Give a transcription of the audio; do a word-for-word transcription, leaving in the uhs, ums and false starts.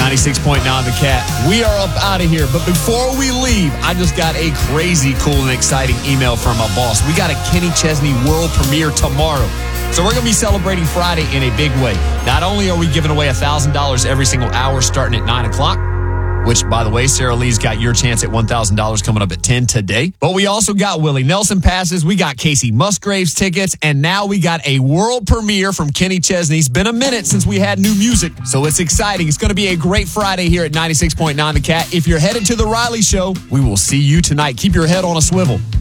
ninety-six point nine The Cat. We are up out of here. But before we leave, I just got a crazy cool and exciting email from my boss. We got a Kenny Chesney world premiere tomorrow. So we're going to be celebrating Friday in a big way. Not only are we giving away one thousand dollars every single hour starting at nine o'clock, which, by the way, Sarah Lee's got your chance at one thousand dollars coming up at ten today. But we also got Willie Nelson passes. We got Casey Musgraves tickets. And now we got a world premiere from Kenny Chesney. It's been a minute since we had new music, so it's exciting. It's going to be a great Friday here at ninety-six point nine The Cat. If you're headed to the Riley Show, we will see you tonight. Keep your head on a swivel.